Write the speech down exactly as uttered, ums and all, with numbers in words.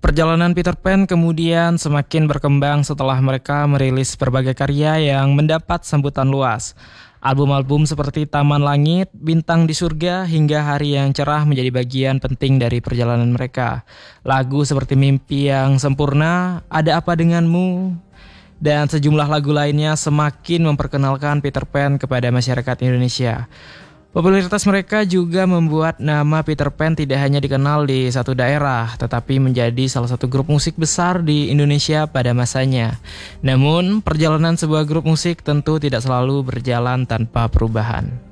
Perjalanan Peter Pan kemudian semakin berkembang setelah mereka merilis berbagai karya yang mendapat sambutan luas. Album-album seperti Taman Langit, Bintang di Surga, hingga Hari yang Cerah menjadi bagian penting dari perjalanan mereka. Lagu seperti Mimpi yang Sempurna, Ada Apa Denganmu, dan sejumlah lagu lainnya semakin memperkenalkan Peter Pan kepada masyarakat Indonesia. Popularitas mereka juga membuat nama Peter Pan tidak hanya dikenal di satu daerah, tetapi menjadi salah satu grup musik besar di Indonesia pada masanya. Namun, perjalanan sebuah grup musik tentu tidak selalu berjalan tanpa perubahan.